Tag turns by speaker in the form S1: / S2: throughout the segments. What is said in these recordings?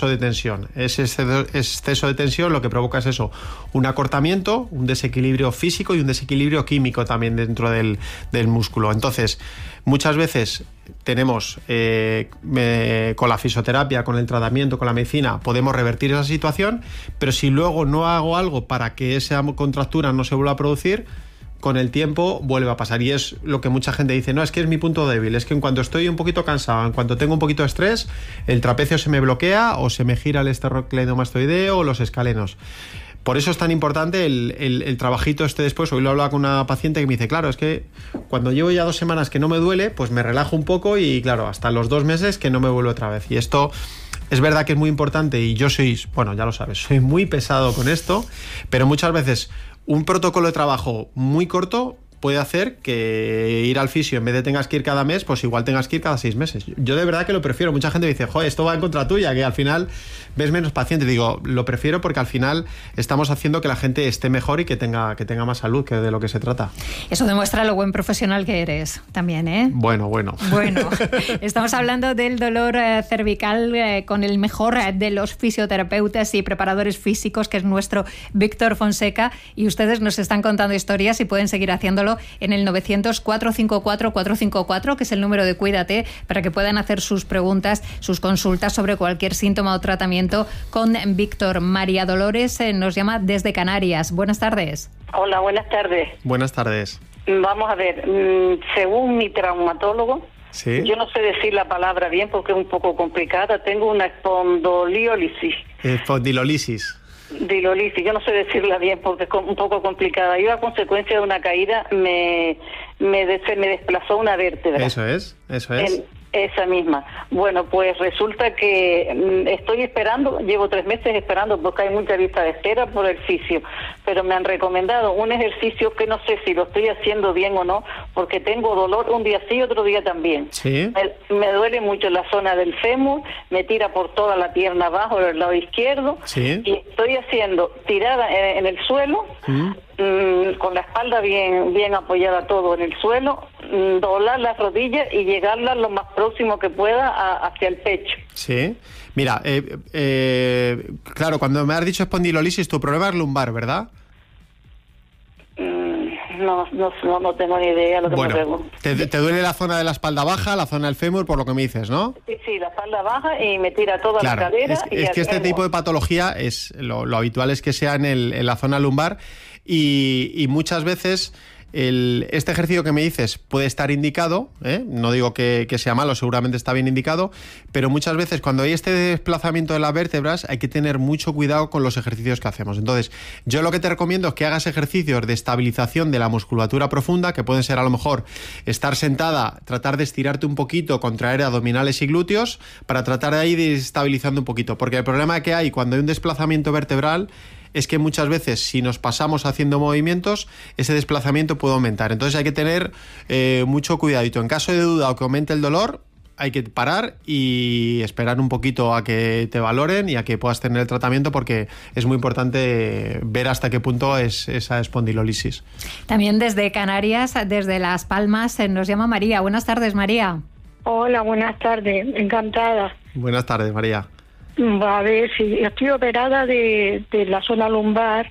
S1: exceso de tensión. Ese exceso de tensión lo que provoca es eso, un acortamiento, un desequilibrio físico y un desequilibrio químico también dentro del músculo. Entonces, muchas veces tenemos, con la fisioterapia, con el tratamiento, con la medicina, podemos revertir esa situación, pero si luego no hago algo para que esa contractura no se vuelva a producir, con el tiempo vuelve a pasar. Y es lo que mucha gente dice, no, es que es mi punto débil, es que en cuanto estoy un poquito cansado, en cuanto tengo un poquito de estrés, el trapecio se me bloquea o se me gira el esternocleidomastoideo o los escalenos. Por eso es tan importante el trabajito después. Hoy lo hablaba con una paciente que me dice, claro, es que cuando llevo ya 2 semanas que no me duele, pues me relajo un poco y claro, hasta los 2 meses que no me vuelve otra vez. Y esto es verdad que es muy importante y yo bueno, ya lo sabes, soy muy pesado con esto, pero muchas veces un protocolo de trabajo muy corto puede hacer que ir al fisio, en vez de tengas que ir cada mes, pues igual tengas que ir cada 6 meses. Yo de verdad que lo prefiero. Mucha gente me dice, joder, esto va en contra tuya, que al final ves menos pacientes. Digo, lo prefiero porque al final estamos haciendo que la gente esté mejor y que tenga más salud, que de lo que se trata.
S2: Eso demuestra lo buen profesional que eres también, ¿eh?
S1: Bueno.
S2: Bueno, estamos hablando del dolor cervical con el mejor de los fisioterapeutas y preparadores físicos, que es nuestro Víctor Fonseca, y ustedes nos están contando historias y pueden seguir haciéndolo en el 900-454-454, que es el número de Cuídate, para que puedan hacer sus preguntas, sus consultas sobre cualquier síntoma o tratamiento con Víctor. María Dolores nos llama desde Canarias. Buenas tardes.
S3: Hola, buenas tardes.
S1: Buenas tardes.
S3: Vamos a ver, según mi traumatólogo,
S1: ¿sí?
S3: Yo no sé decir la palabra bien porque es un poco complicada, tengo una espondiliolisis.
S1: Espondilolisis.
S3: Dilolisis, yo no sé decirla bien porque es un poco complicada. Yo a consecuencia de una caída se me desplazó una vértebra.
S1: Eso es.
S3: Esa misma. Bueno, pues resulta que estoy esperando, llevo 3 meses esperando porque hay mucha lista de espera por el fisio, pero me han recomendado un ejercicio que no sé si lo estoy haciendo bien o no, porque tengo dolor un día sí, otro día también.
S1: ¿Sí?
S3: Me duele mucho la zona del fémur, me tira por toda la pierna abajo, del lado izquierdo,
S1: ¿sí?
S3: Y estoy haciendo tirada en el suelo, con la espalda bien apoyada todo en el suelo, doblar las rodillas y llegarlas lo más próximo que pueda hacia el pecho.
S1: Sí. Mira, claro, cuando me has dicho espondilolisis, tu problema es lumbar, ¿verdad?
S3: No tengo ni idea lo que me pregunto.
S1: ¿Te duele la zona de la espalda baja, la zona del fémur, por lo que me dices, no?
S3: Sí, la espalda baja y me tira toda la cadera.
S1: Es que este tipo de patología lo habitual es que sea en la zona lumbar y muchas veces este ejercicio que me dices puede estar indicado, no digo que sea malo, seguramente está bien indicado, pero muchas veces cuando hay este desplazamiento de las vértebras hay que tener mucho cuidado con los ejercicios que hacemos. Entonces, yo lo que te recomiendo es que hagas ejercicios de estabilización de la musculatura profunda, que pueden ser a lo mejor estar sentada, tratar de estirarte un poquito, contraer abdominales y glúteos, para tratar de ir estabilizando un poquito, porque el problema que hay cuando hay un desplazamiento vertebral es que muchas veces si nos pasamos haciendo movimientos, ese desplazamiento puede aumentar. Entonces hay que tener mucho cuidadito. En caso de duda o que aumente el dolor, hay que parar y esperar un poquito a que te valoren y a que puedas tener el tratamiento, porque es muy importante ver hasta qué punto es esa espondilolisis.
S2: También desde Canarias, desde Las Palmas, nos llama María. Buenas tardes, María.
S4: Hola, buenas tardes. Encantada.
S1: Buenas tardes, María.
S4: A ver, sí, estoy operada de la zona lumbar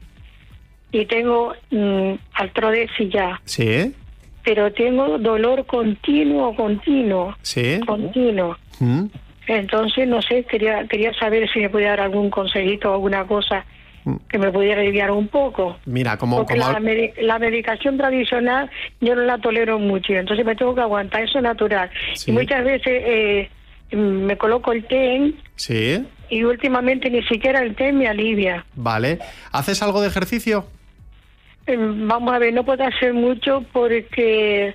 S4: y tengo artrodesis ya.
S1: ¿Sí?
S4: Pero tengo dolor continuo.
S1: ¿Sí?
S4: Continuo. Entonces, no sé, quería saber si me podía dar algún consejito o alguna cosa que me pudiera aliviar un poco.
S1: Mira,
S4: porque la medicación tradicional yo no la tolero mucho, entonces me tengo que aguantar, eso es natural.
S1: ¿Sí?
S4: Y muchas veces me coloco el TEN.
S1: Sí.
S4: Y últimamente ni siquiera el TEN me alivia.
S1: Vale. ¿Haces algo de ejercicio?
S4: Vamos a ver, no puedo hacer mucho porque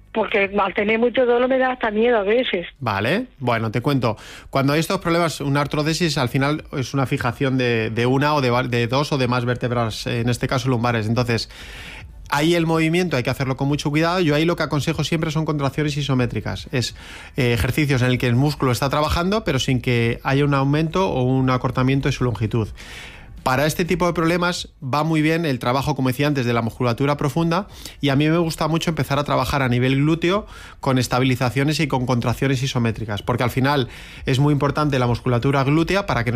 S4: al tener mucho dolor me da hasta miedo a veces. Vale.
S1: Bueno, te cuento. Cuando hay estos problemas, una artrodesis al final es una fijación de una o de 2 o de más vértebras, en este caso lumbares. Entonces, ahí el movimiento hay que hacerlo con mucho cuidado. Yo ahí lo que aconsejo siempre son contracciones isométricas. Es ejercicios en el que el músculo está trabajando, pero sin que haya un aumento o un acortamiento de su longitud. Para este tipo de problemas va muy bien el trabajo, como decía antes, de la musculatura profunda, y a mí me gusta mucho empezar a trabajar a nivel glúteo con estabilizaciones y con contracciones isométricas, porque al final es muy importante la musculatura glútea para que